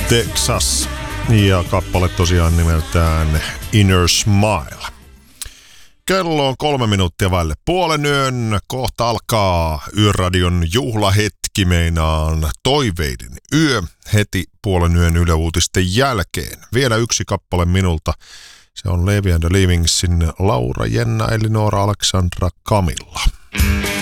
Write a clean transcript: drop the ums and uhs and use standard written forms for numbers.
Texas. Ja kappale tosiaan nimeltään Inner Smile. Kello on 3 minuuttia vaille puolen yön. Kohta alkaa Yöradion juhlahetki, meinaan Toiveiden yö heti puolen yön Yle Uutisten jälkeen. Vielä yksi kappale minulta. Se on Levi and the Livingsin Laura, Jenna, Elinora, Aleksandra, Camilla.